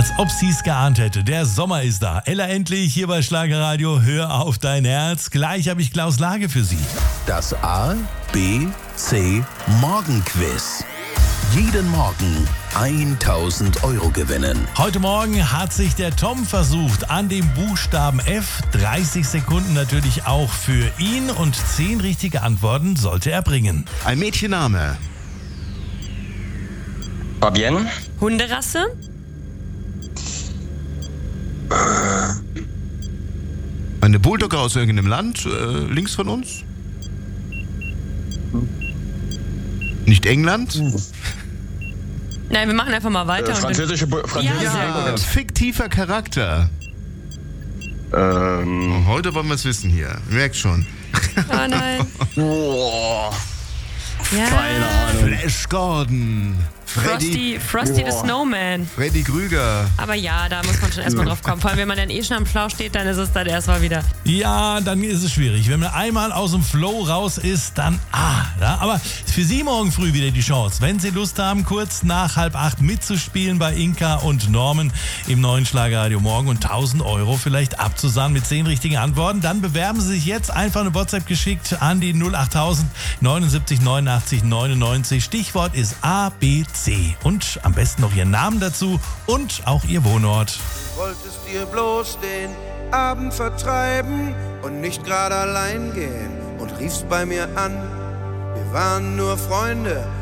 Als ob sie es geahnt hätte. Der Sommer ist da. Ella Endlich hier bei Schlagerradio. Hör auf dein Herz. Gleich habe ich Klaus Lage für Sie. Das A, B, C Morgenquiz. Jeden Morgen 1.000 Euro gewinnen. Heute Morgen hat sich der Tom versucht an dem Buchstaben F. 30 Sekunden natürlich auch für ihn und 10 richtige Antworten sollte er bringen. Ein Mädchenname. Fabienne? Hunderasse? Eine Bulldogge aus irgendeinem Land, links von uns? Nicht England? Nein, wir machen einfach mal weiter. Französische Ja, sehr gut. Fiktiver Charakter. Heute wollen wir es wissen hier. Merkt schon. Oh nein. Boah. Ja. Keine Ahnung. Flash Gordon. Frosty the Snowman. Freddy Krüger. Aber ja, da muss man schon erstmal drauf kommen. Vor allem, wenn man dann schon am Schlauch steht, dann ist es dann erstmal wieder. Ja, dann ist es schwierig. Wenn man einmal aus dem Flow raus ist, dann ja, aber für Sie morgen früh wieder die Chance, wenn Sie Lust haben, kurz nach 7:30 mitzuspielen bei Inka und Norman im neuen Schlagerradio Morgen und 1.000 Euro vielleicht abzusahnen mit 10 richtigen Antworten. Dann bewerben Sie sich jetzt, einfach eine WhatsApp geschickt an die 08000 79 89 99. Stichwort ist A, B, C. Und am besten noch Ihren Namen dazu und auch Ihr Wohnort. Wolltest dir bloß den Abend vertreiben und nicht gerade allein gehen und riefst bei mir an. Wir waren nur Freunde,